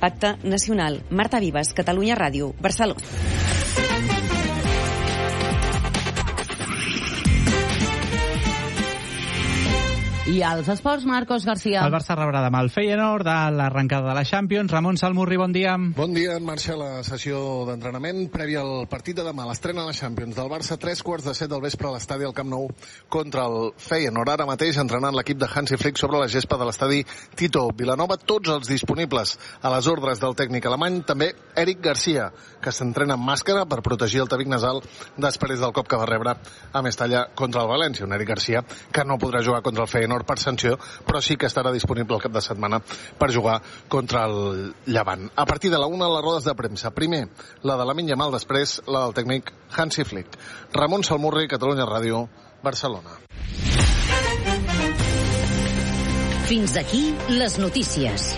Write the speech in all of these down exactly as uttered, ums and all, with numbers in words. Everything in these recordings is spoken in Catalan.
Pacte Nacional. Marta Vives, Catalunya Ràdio, Barcelona. I als esports, Marcos García. El Barça rebrà demà el Feyenoord a l'arrencada de la Champions. Ramon Salmurri, bon dia. Bon dia, en marxa la sessió d'entrenament prèvia al partit de demà, l'estrena a la Champions del Barça, tres quarts de set del vespre a l'estadi al Camp Nou contra el Feyenoord. Ara mateix entrenant l'equip de Hansi Flick sobre la gespa de l'estadi Tito Vilanova, tots els disponibles a les ordres del tècnic alemany, també Eric Garcia, que s'entrena amb màscara per protegir el tabic nasal després del cop que va rebre a Mestalla contra el València. Un Eric Garcia que no podrà jugar contra el Feyenoord per sanció, però sí que estarà disponible el cap de setmana per jugar contra el Llevant. A partir de la una, les rodes de premsa. Primer, la de Lamine Yamal, després la del tècnic Hansi Flick. Ramon Salmurri, Catalunya Ràdio, Barcelona. Fins aquí les notícies.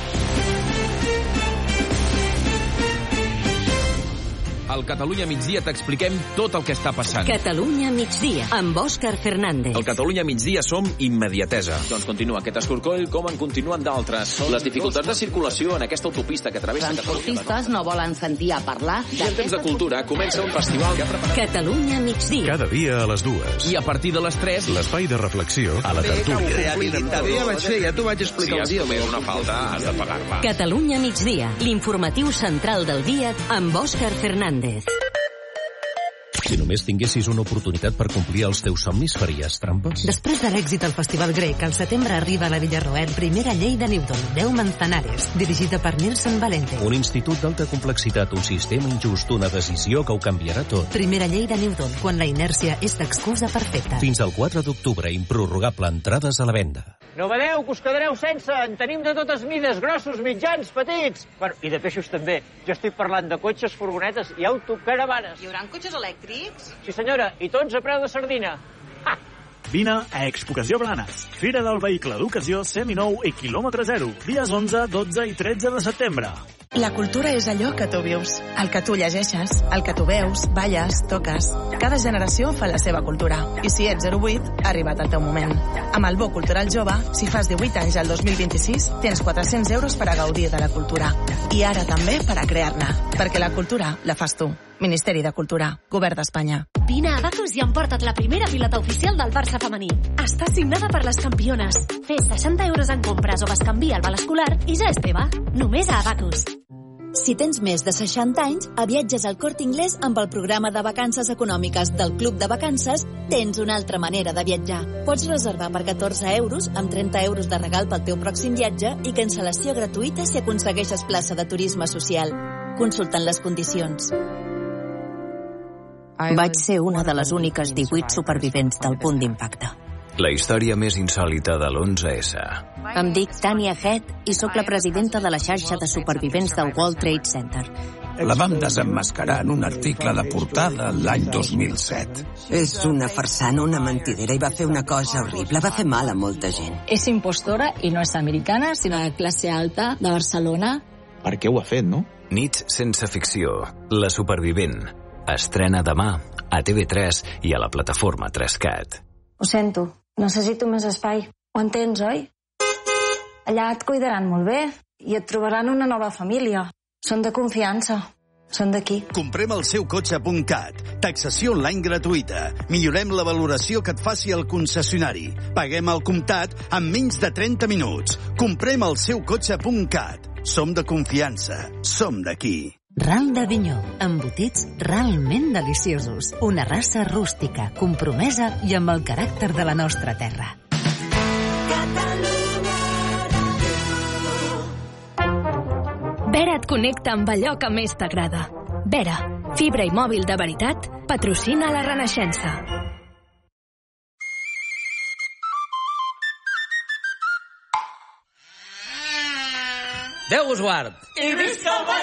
Al Catalunya Migdia t'expliquem tot el que està passant. Catalunya Migdia, amb Òscar Fernández. Al Catalunya Migdia som immediatesa. Doncs continua aquest escorcoll com en continuen d'altres. Les dificultats de circulació en aquesta autopista que travessa Catalunya. Transportistes no volen sentir a parlar... I en temps de cultura comença un festival que ha preparat... Catalunya Migdia. Cada dia a les dues. I a partir de les tres... L'espai de reflexió a la tertúlia. Rehabilitat. Ja vaig fer, ja t'ho vaig explicar. Si has comès una falta, has de pagar-la. Catalunya Migdia, l'informatiu central del dia amb Òscar Fernández. Si només tinguessis una oportunitat per complir els teus somnis, faries trampes? Després de l'èxit al Festival Grec, al setembre arriba a la Villarroel primera llei de Newton, deu Manzanares, dirigida per Nelson Valente. Un institut d'alta complexitat, un sistema injust, una decisió que ho canviarà tot. Primera llei de Newton, quan la inèrcia és l'excusa perfecta. Fins al quatre d'octubre, improrrogable, entrades a la venda. No badeu, que us quedareu sense. En tenim de totes mides, grossos, mitjans, petits. Bueno, i de peixos també. Jo estic parlant de cotxes, furgonetes i autocaravanes. Hi haurà cotxes elèctrics? Sí, senyora, i tots a preu de sardina. Ha! Vine a Expocació Blanes, Fira del Vehicle d'Ocasió seminou i quilòmetre zero, dies onze, dotze i tretze de setembre. La cultura és allò que tu vius, el que tu llegeixes, el que tu veus, balles, toques. Cada generació fa la seva cultura. I si ets zero vuit, ha arribat el teu moment. Amb el Bo Cultural Jove, si fas divuit anys al dos mil vint-i-sis, tens quatre-cents euros per a gaudir de la cultura. I ara també per a crear-ne. Perquè la cultura la fas tu. Ministeri de Cultura, Govern d'Espanya. Vine a Abacus i emporta't la primera pilota oficial del Barça femení. Està signada per les campiones. Fes seixanta euros en compres o bescanvi al val escolar i ja és teva. Només a Abacus. Si tens més de seixanta anys, a Viatges al Corte Inglés amb el programa de vacances econòmiques del Club de Vacances tens una altra manera de viatjar. Pots reservar per catorze euros amb trenta euros de regal pel teu pròxim viatge i cancel·lació gratuïta si aconsegueixes plaça de turisme social. Consultant les condicions. Vaig ser una de les úniques divuit supervivents del punt d'impacte. La història més insòlita de l'onze essa. Em dic Tania Head i sóc la presidenta de la xarxa de supervivents del World Trade Center. La vam desemmascarar en un article de portada l'any dos mil set. És una farsana, una mentidera, i va fer una cosa horrible, va fer mal a molta gent. És impostora i no és americana, sinó de classe alta, de Barcelona. Per què ho ha fet, no? Nits sense ficció, La supervivent. Estrena demà a T V tres i a la plataforma tres cat. Ho sento, necessito més espai. Ho entens, oi? Allà et cuidaran molt bé i et trobaran una nova família. Són de confiança. Són d'aquí. Comprem el seu cotxe punt cat. Taxació online gratuïta. Millorem la valoració que et faci el concessionari. Paguem al comptat en menys de trenta minuts. Comprem el seu cotxe punt cat. Som de confiança. Som d'aquí. Ral d'Avinyó, embotits realment deliciosos. Una raça rústica, compromesa i amb el caràcter de la nostra terra. Vera et connecta amb allò que més t'agrada. Vera, fibra i mòbil de veritat, patrocina la Renaixença. Déu us guard! I visca el Baix